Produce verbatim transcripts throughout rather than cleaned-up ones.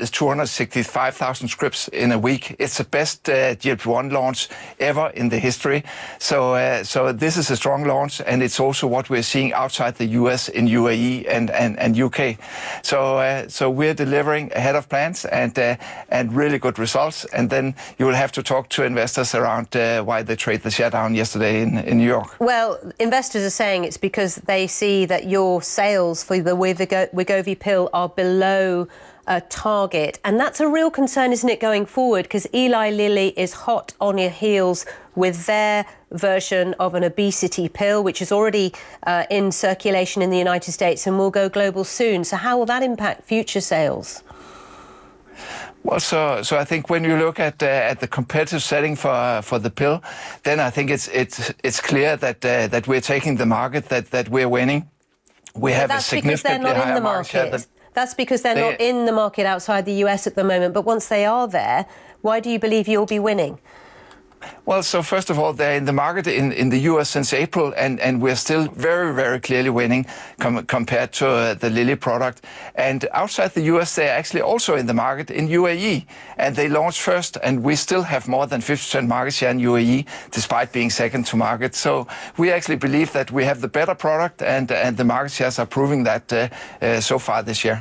is two hundred sixty-five thousand scripts in a week. It's the best uh, G L P one launch ever in the history. So, uh, so this is a strong launch, and it's also what we're seeing outside the U S, in U A E and, and, and U K. So, uh, so we're delivering ahead of plans and uh, and really good results. And then you will have to talk to investors around uh, why they trade the share down yesterday in, in New York. Well, investors are saying it's because they see that your sales for the Wegovy pill are below uh, target. And that's a real concern, isn't it, going forward? Because Eli Lilly is hot on your heels with their version of an obesity pill, which is already uh, in circulation in the United States and will go global soon. So how will that impact future sales? Well, so so I think when you look at uh, at the competitive setting for uh, for the pill, then I think it's it's it's clear that uh, that we're taking the market, that that we're winning. We have a significantly higher market share than That's because they're they, not in the market outside the U S at the moment. But once they are there, why do you believe you'll be winning? Well, so first of all, they're in the market in, in the U S since April, and, and we're still very, very clearly winning com compared to uh, the Lilly product. And outside the U S, they're actually also in the market in U A E, and they launched first, and we still have more than fifty percent market share in U A E, despite being second to market. So we actually believe that we have the better product, and, and the market shares are proving that uh, uh, so far this year.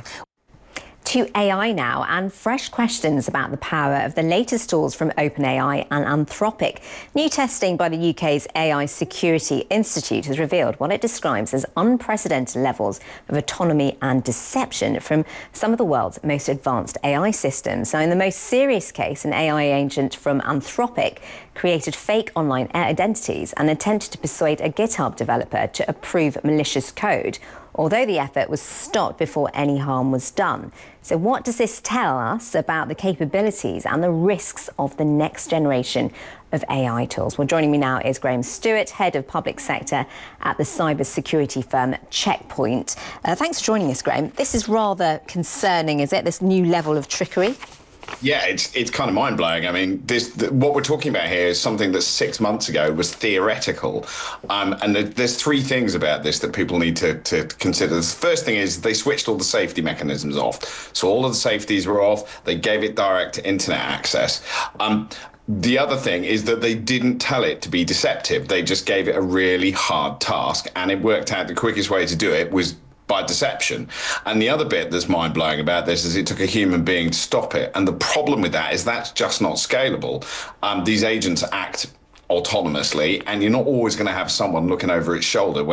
To A I now, and fresh questions about the power of the latest tools from OpenAI and Anthropic. New testing by the U K's A I Security Institute has revealed what it describes as unprecedented levels of autonomy and deception from some of the world's most advanced A I systems. So in the most serious case, an A I agent from Anthropic created fake online identities and attempted to persuade a GitHub developer to approve malicious code, although the effort was stopped before any harm was done. So what does this tell us about the capabilities and the risks of the next generation of A I tools? Well, joining me now is Graham Stewart, Head of Public Sector at the cybersecurity firm Check Point. Uh, thanks for joining us, Graham. This is rather concerning, is it, this new level of trickery? Yeah, it's it's kind of mind-blowing. I mean, this the, what we're talking about here is something that six months ago was theoretical. Um, and there, there's three things about this that people need to, to consider. The first thing is they switched all the safety mechanisms off. So all of the safeties were off. They gave it direct internet access. Um, The other thing is that they didn't tell it to be deceptive. They just gave it a really hard task, and it worked out the quickest way to do it was by deception. And the other bit that's mind-blowing about this is it took a human being to stop it. And the problem with that is that's just not scalable. Um, these agents act autonomously, and you're not always going to have someone looking over its shoulder.